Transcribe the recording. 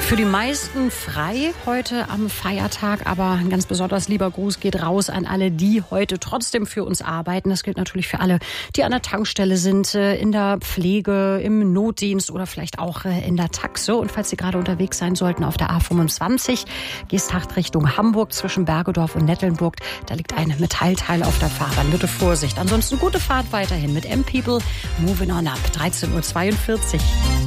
Für die meisten frei heute am Feiertag, aber ein ganz besonders lieber Gruß geht raus an alle, die heute trotzdem für uns arbeiten. Das gilt natürlich für alle, die an der Tankstelle sind, in der Pflege, im Notdienst oder vielleicht auch in der Taxe. Und falls Sie gerade unterwegs sein sollten auf der A25, Geesthacht Richtung Hamburg zwischen Bergedorf und Nettelnburg, da liegt ein Metallteil auf der Fahrbahn. Bitte Vorsicht. Ansonsten gute Fahrt weiterhin mit M-People. Moving on up, 13:42 Uhr.